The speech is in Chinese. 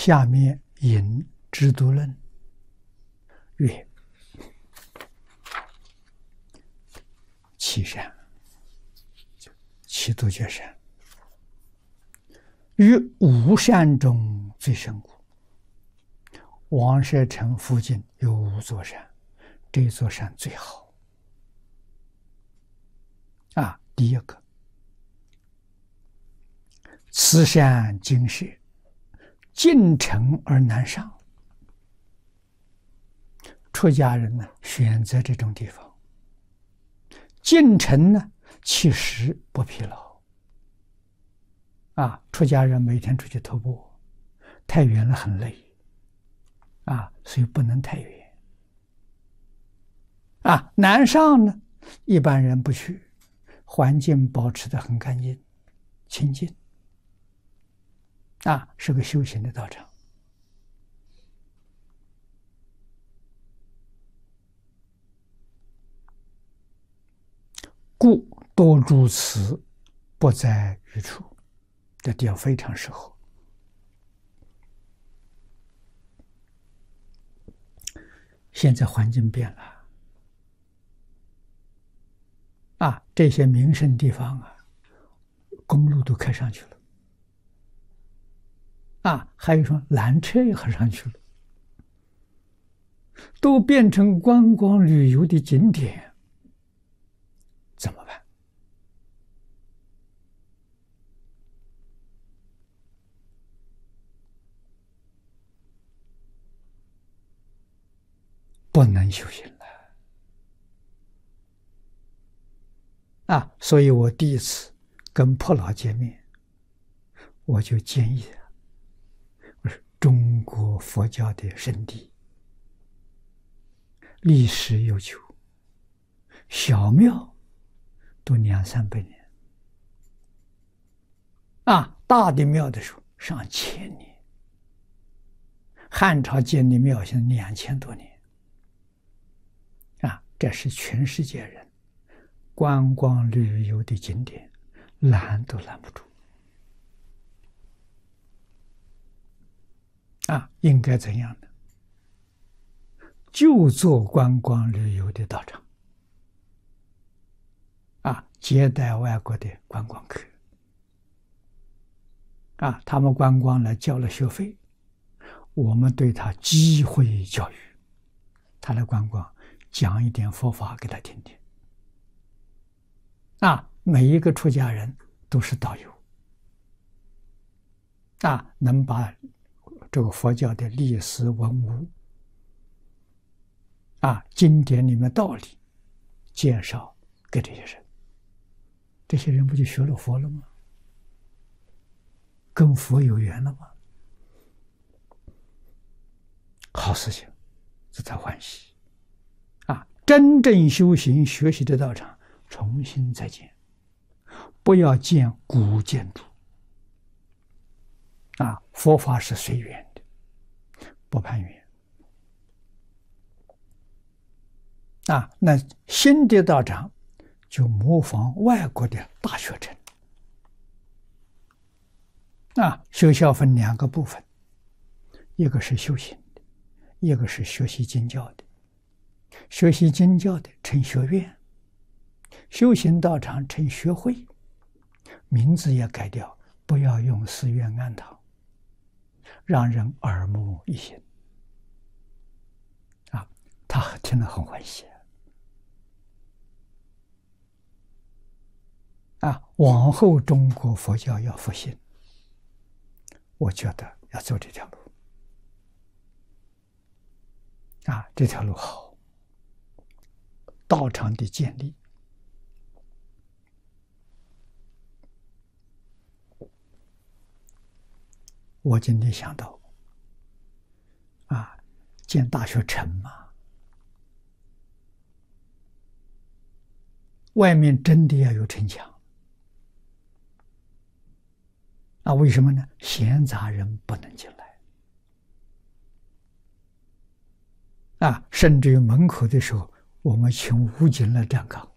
下面引制度论曰：七善，七度觉善，于五善中最胜故。王舍城附近有五座山，这座山最好。第一个，此山精舍，近城而难上。出家人呢，选择这种地方。近城呢，其实不疲劳。出家人每天出去徒步，太远了很累。所以不能太远。南上呢，一般人不去，环境保持得很干净、清净。是个修行的道场。故多住此，不在余处。这地方非常适合。现在环境变了，这些名胜地方公路都开上去了，还有说缆车也开上去了，都变成观光旅游的景点，怎么办？不能修行了。所以我第一次跟破老见面，我就建议我说中国佛教的圣地，历史悠久，小庙都200-300年，大的庙的时候上千年，汉朝建的庙现在2000多年。这是全世界人观光旅游的景点，拦都拦不住。应该怎样呢？就做观光旅游的道场，接待外国的观光客，他们观光来交了学费，我们对他机会教育，他来观光讲一点佛法给他听听。每一个出家人都是导游，能把这个佛教的历史文物，经典里面道理介绍给这些人，这些人不就学了佛了吗？跟佛有缘了吗？好事情，这才欢喜。真正修行学习的道场，重新再建，不要建古建筑。佛法是随缘的，不攀缘。那新的道场就模仿外国的大学城。学校分2个部分，一个是修行的，一个是学习经教的。学习经教的称学院，修行道场称学会，名字也改掉，不要用寺院庵堂，让人耳目一新。他听了很欢喜。往后中国佛教要复兴，我觉得要走这条路。这条路好。道场的建立，我今天想到，建大学城嘛，外面真的要有城墙。为什么呢？闲杂人不能进来。甚至于门口的时候，我们请武警来站岗。